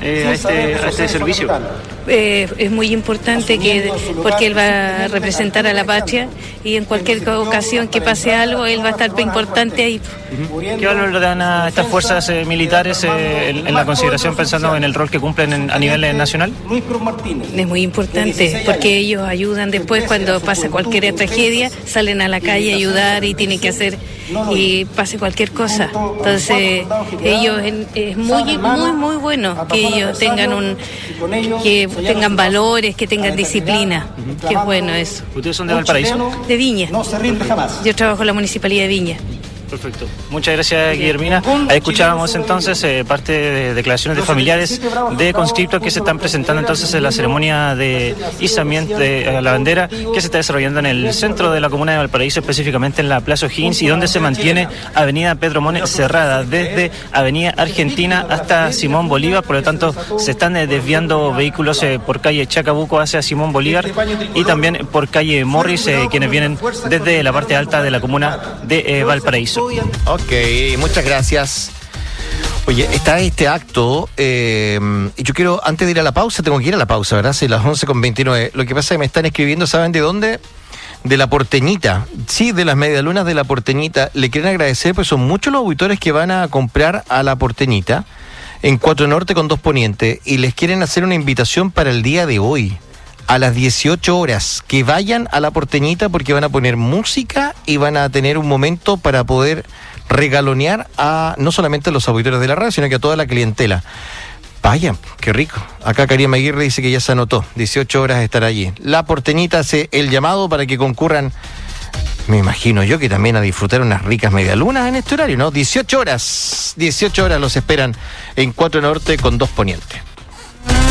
a este servicio? Es muy importante porque él va a representar a la patria y en cualquier ocasión que pase algo, él va a estar importante ahí. ¿Qué valor le dan a estas fuerzas militares en la consideración, pensando en el rol que cumplen a nivel nacional? Es muy importante porque ellos ayudan después cuando pasa cualquier tragedia, salen a la calle a ayudar y tienen que hacer y pase cualquier cosa. Entonces ellos es muy bueno que ellos tengan tengan valores, que tengan disciplina, que es bueno eso. ¿Ustedes son de Valparaíso? De Viña. Yo trabajo en la Municipalidad de Viña. Perfecto. Muchas gracias, Guillermina. Ahí escuchábamos entonces parte de declaraciones de familiares de conscriptos que se están presentando entonces en la ceremonia de izamiento de la bandera que se está desarrollando en el centro de la comuna de Valparaíso, específicamente en la Plaza O'Higgins, y donde se mantiene Avenida Pedro Montt cerrada desde Avenida Argentina hasta Simón Bolívar. Por lo tanto, se están desviando vehículos por calle Chacabuco hacia Simón Bolívar y también por calle Morris, quienes vienen desde la parte alta de la comuna de Valparaíso. Ok, muchas gracias. Oye, está este acto, y yo quiero, antes de ir a la pausa, tengo que ir a la pausa, ¿verdad? Sí, las 11:29. Lo que pasa es que me están escribiendo, ¿saben de dónde? De La Porteñita. Sí, de las medialunas de La Porteñita. Le quieren agradecer, pues son muchos los auditores que van a comprar a La Porteñita en 4 Norte con 2 Poniente, y les quieren hacer una invitación para el día de hoy, a las 18 horas, que vayan a La Porteñita porque van a poner música y van a tener un momento para poder regalonear a no solamente a los auditores de la radio, sino que a toda la clientela. Vayan, qué rico. Acá Karim Aguirre dice que ya se anotó, 18 horas estar allí. La Porteñita hace el llamado para que concurran, me imagino yo, que también a disfrutar unas ricas medialunas en este horario, ¿no? 18 horas los esperan en 4 Norte con 2 Poniente.